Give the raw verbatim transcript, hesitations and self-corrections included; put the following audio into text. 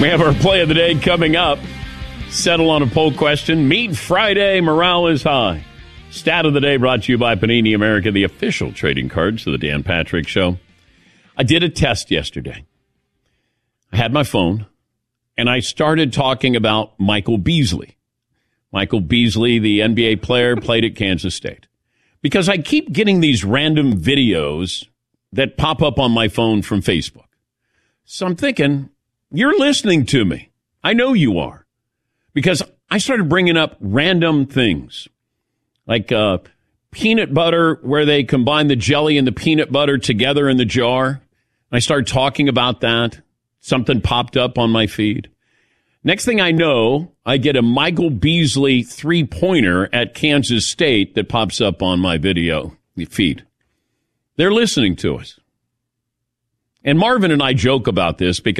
We have our play of the day coming up. Settle on a poll question. Meat Friday, morale is high. Stat of the day brought to you by Panini America, the official trading cards of the Dan Patrick Show. I did a test yesterday. I had my phone, and I started talking about Michael Beasley. Michael Beasley, the N B A player, played at Kansas State. Because I keep getting these random videos that pop up on my phone from Facebook. So I'm thinking, you're listening to me. I know you are. Because I started bringing up random things. Like uh, peanut butter, where they combine the jelly and the peanut butter together in the jar. I started talking about that. Something popped up on my feed. Next thing I know, I get a Michael Beasley three-pointer at Kansas State that pops up on my video feed. They're listening to us. And Marvin and I joke about this because